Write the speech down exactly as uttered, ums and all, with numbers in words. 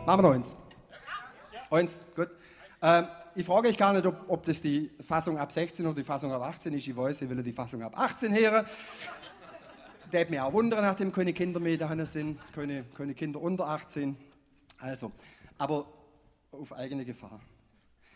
Machen wir noch eins. Eins, gut. Ähm, ich frage euch gar nicht, ob, ob das die Fassung ab sechzehn oder die Fassung ab achtzehn ist. Ich weiß, ich will die Fassung ab achtzehn hören. Der hat mich auch wundern, nachdem keine Kinder mehr da sind, keine, keine Kinder unter achtzehn. Also, aber auf eigene Gefahr.